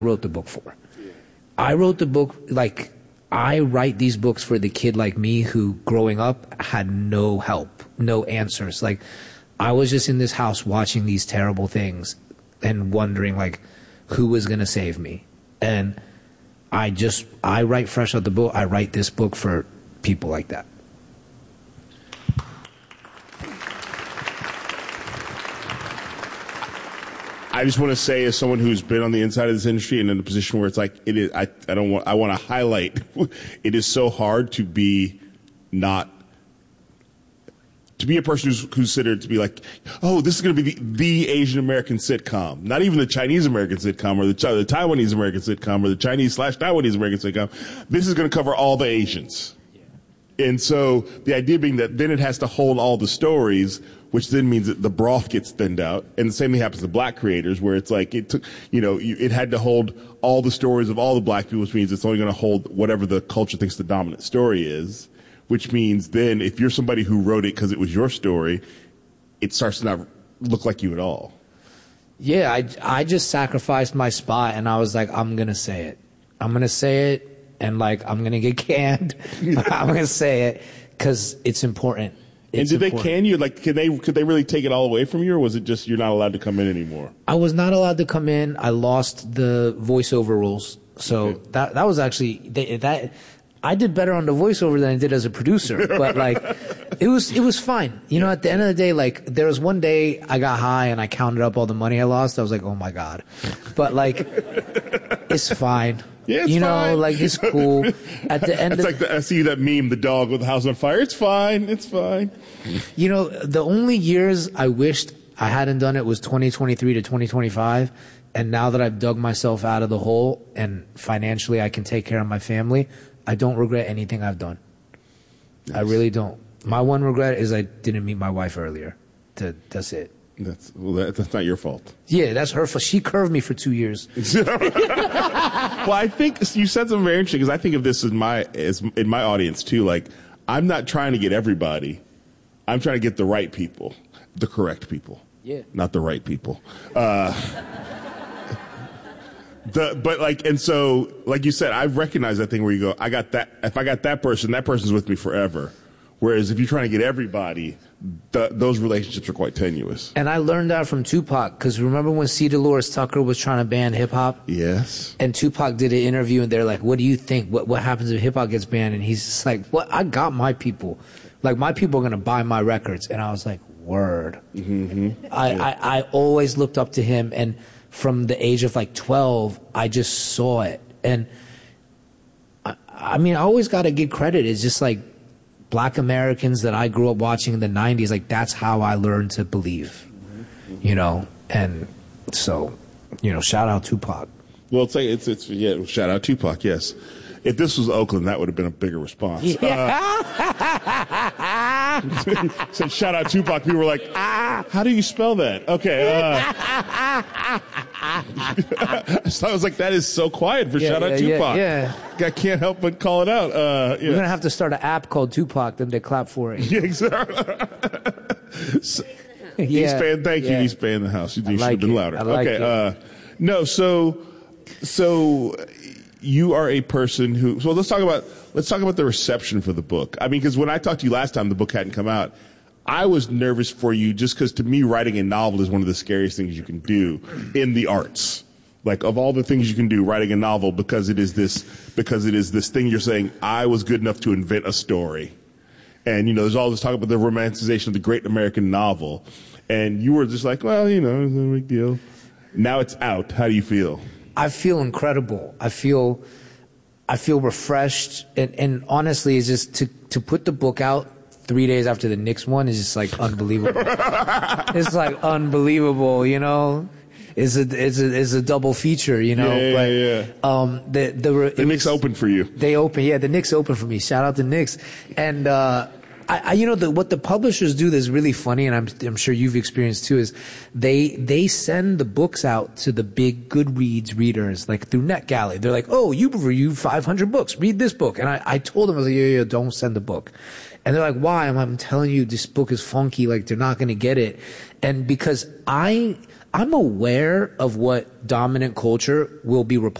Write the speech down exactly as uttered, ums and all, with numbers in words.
wrote the book for. I wrote the book, like, I write these books for the kid like me who, growing up, had no help, no answers. Like, I was just in this house watching these terrible things and wondering, like, who was going to save me? And I just, I write fresh out the book. I write this book for people like that. I just want to say, as someone who's been on the inside of this industry and in a position where it's like, it is, I, I don't want, I want to highlight, it is so hard to be not, to be a person who's considered to be like, oh, this is going to be the, the Asian American sitcom, not even the Chinese American sitcom or the, the Taiwanese American sitcom or the Chinese slash Taiwanese American sitcom. This is going to cover all the Asians. Yeah. And so the idea being that then it has to hold all the stories, which then means that the broth gets thinned out. And the same thing happens to black creators, where it's like it took, you know, you, it had to hold all the stories of all the black people, which means it's only going to hold whatever the culture thinks the dominant story is, which means then if you're somebody who wrote it because it was your story, it starts to not look like you at all. Yeah, I, I just sacrificed my spot, and I was like, I'm going to say it. I'm going to say it, and, like, I'm going to get canned. I'm going to say it because it's important. It's and did important. They can you? Like, could they could they really take it all away from you, or was it just you're not allowed to come in anymore? I was not allowed to come in. I lost the voiceover rules, so okay. that that was actually they, that. I did better on the voiceover than I did as a producer, but like, it was it was fine. You know, at the end of the day, like, there was one day I got high and I counted up all the money I lost. I was like, oh my god, but like, it's fine. Yeah, it's you know, fine. like, it's cool. At the end, it's of, like the, I see that meme, the dog with the house on fire. It's fine. It's fine. You know, the only years I wished I hadn't done it was twenty twenty-three to twenty twenty-five. And now that I've dug myself out of the hole and financially I can take care of my family, I don't regret anything I've done. Nice. I really don't. My one regret is I didn't meet my wife earlier. To, that's it. That's well. That, that's not your fault. Yeah, that's her fault. She curved me for two years. Well, I think you said something very interesting, because I think of this as my as in my audience too. Like, I'm not trying to get everybody. I'm trying to get the right people, the correct people. Yeah. Not the right people. Uh, the but like and so like you said, I've recognized that thing where you go, I got that. If I got that person, that person's with me forever. Whereas if you're trying to get everybody, the, those relationships are quite tenuous. And I learned that from Tupac, because remember when C. Dolores Tucker was trying to ban hip-hop? Yes. And Tupac did an interview, and they're like, what do you think? What what happens if hip-hop gets banned? And he's just like, what? I got my people. Like, my people are going to buy my records. And I was like, word. Mm-hmm. I, yeah. I, I always looked up to him, and from the age of, like, twelve, I just saw it. And, I, I mean, I always got to give credit. It's just like, Black Americans that I grew up watching in the nineties, like, that's how I learned to believe, you know, and so, you know, shout out Tupac. Well, it's like, it's, it's, yeah, shout out Tupac, yes. If this was Oakland, that would have been a bigger response. Yeah. Uh, said shout out Tupac, people were like, ah, how do you spell that? Okay. Uh. So I was like, that is so quiet for yeah, shout yeah, out Tupac. Yeah, yeah. I can't help but call it out. Uh, yeah. We're going to have to start an app called Tupac, then they clap for it. Yeah, exactly. So, yeah, E-Span, thank yeah. you, E-Span in the house. You, you like should have been it. louder. I like okay. it. Uh, no, so, so you are a person who, so let's talk about, let's talk about the reception for the book. I mean, because when I talked to you last time, the book hadn't come out. I was nervous for you just because, to me, writing a novel is one of the scariest things you can do in the arts. Like, of all the things you can do, writing a novel, because it is this, because it is this thing you're saying, I was good enough to invent a story. And, you know, there's all this talk about the romanticization of the great American novel. And you were just like, well, you know, it's no big deal. Now it's out. How do you feel? I feel incredible. I feel, I feel refreshed. And, and honestly, it's just to, to put the book out three days after the Knicks one is just like unbelievable. It's like unbelievable, you know? It's a, it's a, it's a double feature, you know? Yeah, yeah, but, yeah. Um, the, the, the Knicks open for you. They open, yeah, the Knicks open for me. Shout out to Knicks. And, uh, I, I, you know, the, what the publishers do that's really funny, and I'm, I'm sure you've experienced too, is they, they send the books out to the big Goodreads readers, like through NetGalley. They're like, oh, you reviewed five hundred books. Read this book. And I, I told them, I was like, yeah, yeah, don't send the book. And they're like, why? I'm, I'm telling you, this book is funky. Like, they're not going to get it. And because I, I'm aware of what dominant culture will be repulsive